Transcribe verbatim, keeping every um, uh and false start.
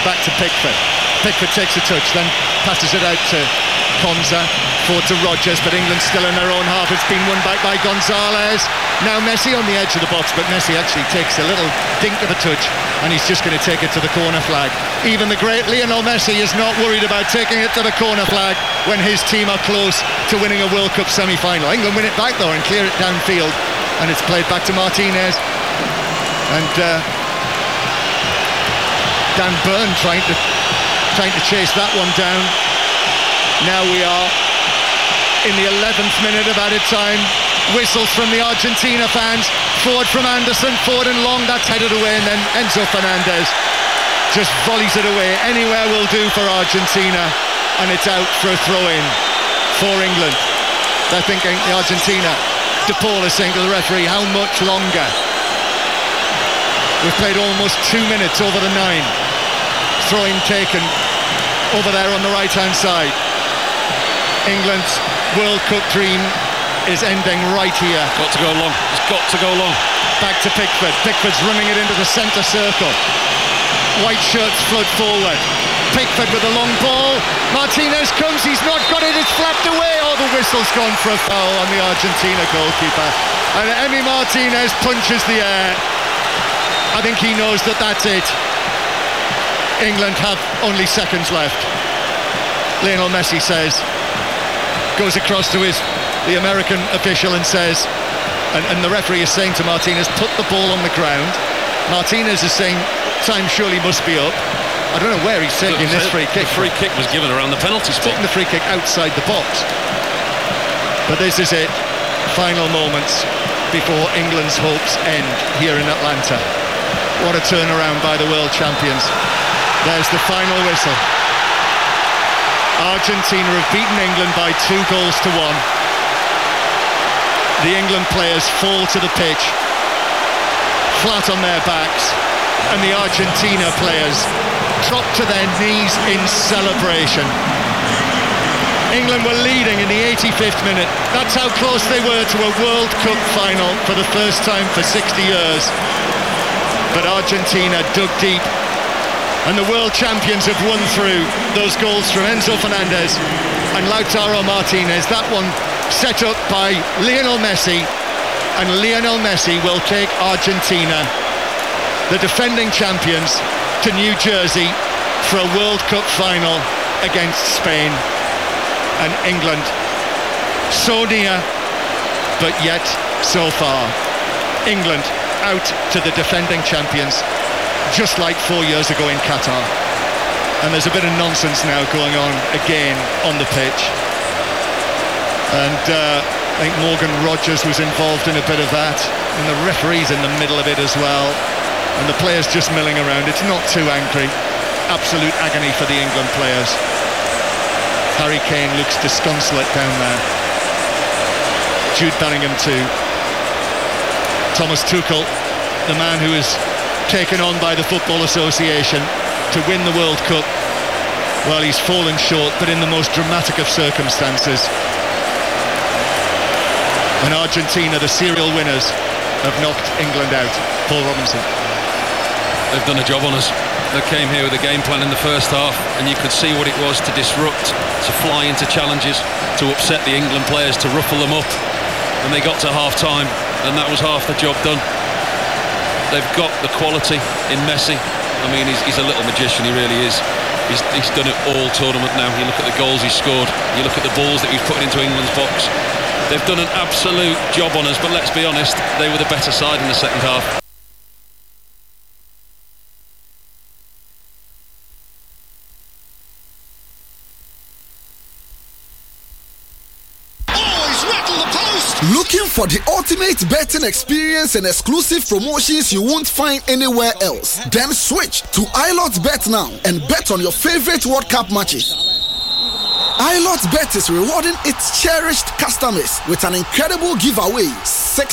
back to Pickford. Pickford takes a touch, then passes it out to Konza, forward to Rodgers, but England still in their own half. It's been won back by Gonzalez. Now Messi on the edge of the box, but Messi actually takes a little dink of a touch, and he's just going to take it to the corner flag. Even the great Lionel Messi is not worried about taking it to the corner flag when his team are close to winning a World Cup semi-final. England win it back though and clear it downfield, and it's played back to Martinez. And uh, Dan Burn trying to trying to chase that one down. Now we are in the eleventh minute of added time. Whistles from the Argentina fans. Forward from Anderson, forward and long, that's headed away, and then Enzo Fernandez just volleys it away. Anywhere will do for Argentina, and it's out for a throw-in for England. They're thinking, the Argentina, De Paul is saying to the referee, how much longer? We've played almost two minutes over the nine. Throw-in taken over there on the right-hand side. England's World Cup dream is ending right here. Got to go long. It's got to go long. Back to Pickford. Pickford's running it into the centre circle. White shirts flood forward. Pickford with a long ball. Martinez comes. He's not got it. It's flapped away. Oh, the whistle's gone for a foul on the Argentina goalkeeper. And Emi Martinez punches the air. I think he knows that that's it. England have only seconds left. Lionel Messi says, goes across to his the American official and says, and, and the referee is saying to Martinez, put the ball on the ground. Martinez is saying, time surely must be up. I don't know where he's taking this free kick. The free kick was given around the penalty spot. Taking the free kick outside the box. But this is it. Final moments before England's hopes end here in Atlanta. What a turnaround by the world champions. There's the final whistle. Argentina have beaten England by two goals to one. The England players fall to the pitch, flat on their backs, and the Argentina players drop to their knees in celebration. England were leading in the eighty-fifth minute. That's how close they were to a World Cup final for the first time for sixty years. But Argentina dug deep, and the world champions have won through. Those goals from Enzo Fernandez and Lautaro Martinez. That one set up by Lionel Messi, and Lionel Messi will take Argentina, the defending champions, to New Jersey for a World Cup final against Spain. And England, so near, but yet so far. England out to the defending champions, just like four years ago in Qatar. And there's a bit of nonsense now going on again on the pitch. And uh, I think Morgan Rodgers was involved in a bit of that, and the referee's in the middle of it as well, and the players just milling around. It's not too angry. Absolute agony for the England players. Harry Kane looks disconsolate down there. Jude Bellingham too. Thomas Tuchel, the man who is taken on by the Football Association to win the World Cup, well, he's fallen short, but in the most dramatic of circumstances. And Argentina, the serial winners, have knocked England out. Paul Robinson. They've done a job on us. They came here with a game plan in the first half, and you could see what it was to disrupt, to fly into challenges, to upset the England players, to ruffle them up. And they got to half-time, and that was half the job done. They've got the quality in Messi. I mean, he's, he's a little magician, he really is. He's, he's done it all tournament now. You look at the goals he's scored, you look at the balls that he's putting into England's box. They've done an absolute job on us, but let's be honest, they were the better side in the second half. Looking for the ultimate betting experience and exclusive promotions you won't find anywhere else? Then switch to iLotBet now and bet on your favorite World Cup matches. iLotBet is rewarding its cherished customers with an incredible giveaway. Six